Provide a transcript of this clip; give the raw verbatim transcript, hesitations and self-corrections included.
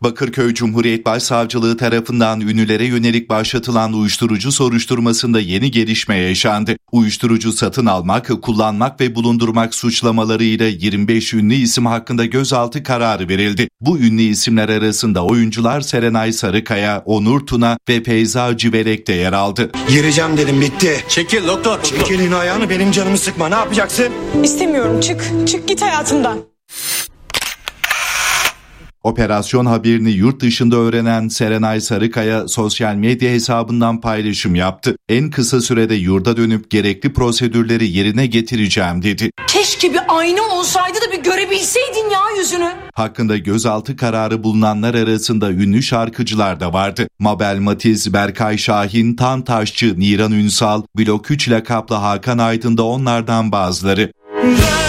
Bakırköy Cumhuriyet Başsavcılığı tarafından ünlülere yönelik başlatılan uyuşturucu soruşturmasında yeni gelişme yaşandı. Uyuşturucu satın almak, kullanmak ve bulundurmak suçlamalarıyla yirmi beş ünlü isim hakkında gözaltı kararı verildi. Bu ünlü isimler arasında oyuncular Serenay Sarıkaya, Onur Tuna ve Feyza Civelek de yer aldı. Gireceğim dedim, bitti. Çekil doktor. Çekilin ayağını, benim canımı sıkma. Ne yapacaksın? İstemiyorum, çık. Çık git hayatımdan. Operasyon haberini yurt dışında öğrenen Serenay Sarıkaya sosyal medya hesabından paylaşım yaptı. En kısa sürede yurda dönüp gerekli prosedürleri yerine getireceğim dedi. Keşke bir ayna olsaydı da bir görebilseydin ya yüzünü. Hakkında gözaltı kararı bulunanlar arasında ünlü şarkıcılar da vardı. Mabel Matiz, Berkay Şahin, Tan Taşçı, Niran Ünsal, Blok üç lakaplı Hakan Aydın da onlardan bazıları.